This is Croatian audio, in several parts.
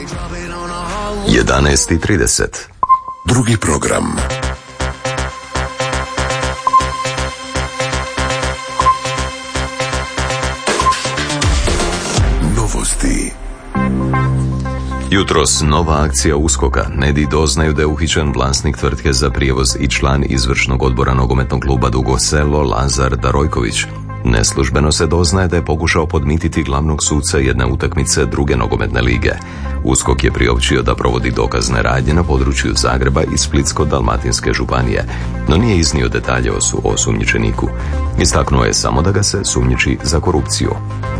11:30. Drugi program. Novosti. Jutros nova akcija USKOK-a. Mediji doznaju da je uhićen vlasnik tvrtke za prijevoz i član izvršnog odbora nogometnog kluba Dugo Selo Lazar Darojković. Neslužbeno se doznaje da je pokušao podmititi glavnog suca jedne utakmice druge nogometne lige. USKOK je priopćio da provodi dokazne radnje na području Zagreba i Splitsko-dalmatinske županije, no nije iznio detalje o osumnjičeniku. Istaknuo je samo da ga se sumnjiči za korupciju.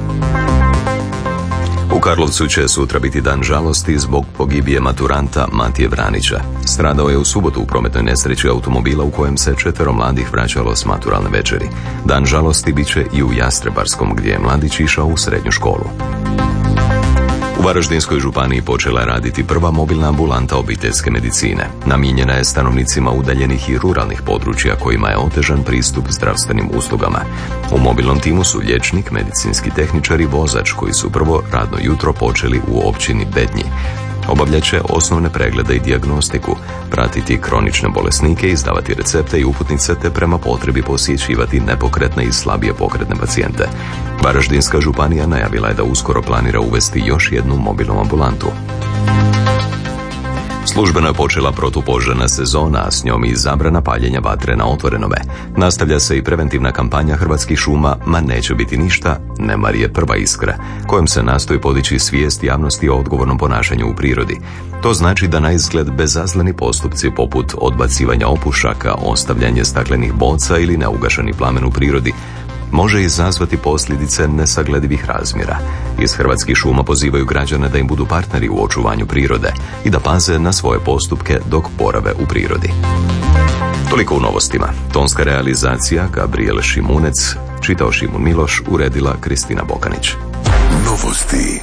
U Karlovcu će sutra biti dan žalosti zbog pogibije maturanta Matije Vranića. Stradao je u subotu u prometnoj nesreći automobila u kojem se 4 mladih vraćalo s maturalne večeri. Dan žalosti bit će i u Jastrebarskom, gdje je mladić išao u srednju školu. U Varaždinskoj županiji počela je raditi prva mobilna ambulanta obiteljske medicine. Namijenjena je stanovnicima udaljenih i ruralnih područja kojima je otežan pristup zdravstvenim uslugama. U mobilnom timu su liječnik, medicinski tehničar i vozač koji su prvo radno jutro počeli u općini Bednji. Obavljat će osnovne preglede i dijagnostiku, pratiti kronične bolesnike, izdavati recepte i uputnice te prema potrebi posjećivati nepokretne i slabije pokretne pacijente. Varaždinska županija najavila je da uskoro planira uvesti još jednu mobilnu ambulantu. Službeno je počela protupožarna sezona, a s njom i zabrana paljenja vatre na otvorenome. Nastavlja se i preventivna kampanja Hrvatskih šuma "Ma neće biti ništa, nemar je prva iskra", kojom se nastoji podići svijest javnosti o odgovornom ponašanju u prirodi. To znači da na izgled bezazleni postupci poput odbacivanja opušaka, ostavljanje staklenih boca ili neugašeni plamen u prirodi može izazvati posljedice nesagledivih razmjera. Iz Hrvatskih šuma pozivaju građane da im budu partneri u očuvanju prirode i da paze na svoje postupke dok borave u prirodi. Toliko u novostima. Tonska realizacija Gabriel Šimunec, čitao Šimun Miloš, uredila Kristina Bokanić. Novosti.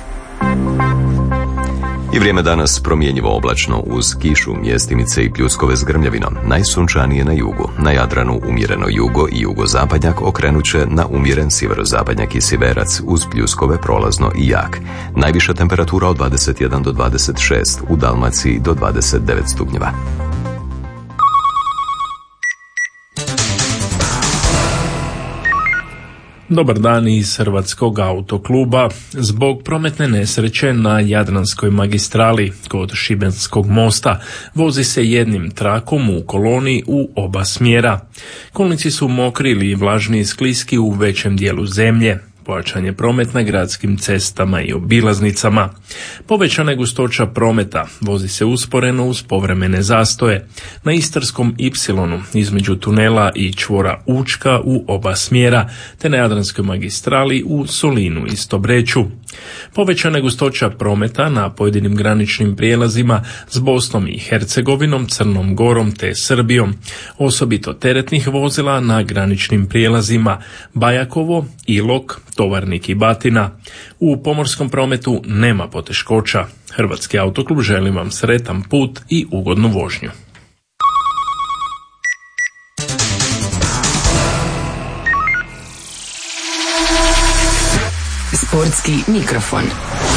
I vrijeme danas promjenjivo oblačno uz kišu, mjestimice i pljuskove s grmljavinom. Najsunčanije na jugu. Na Jadranu umjereno jugo i jugozapadnjak, okrenut će na umjeren sjeverozapadnjak i sjeverac uz pljuskove prolazno i jak. Najviša temperatura od 21 do 26, u Dalmaciji do 29 stupnjeva. Dobar dan iz Hrvatskog autokluba. Zbog prometne nesreće na Jadranskoj magistrali kod Šibenskog mosta vozi se jednim trakom u koloni u oba smjera. Kolnici su mokri ili vlažni i skliski u većem dijelu zemlje. Pojačan je promet na gradskim cestama i obilaznicama. Povećana je gustoća prometa, vozi se usporeno uz povremene zastoje. Na Istarskom Y između tunela i čvora Učka u oba smjera, te na Jadranskoj magistrali u Solinu i Stobreću. Povećana je gustoća prometa na pojedinim graničnim prijelazima s Bosnom i Hercegovinom, Crnom Gorom te Srbijom, osobito teretnih vozila na graničnim prijelazima Bajakovo, Ilok, Tovarnik i Batina. U pomorskom prometu nema poteškoća. Hrvatski autoklub želi vam sretan put i ugodnu vožnju. Sportski mikrofon.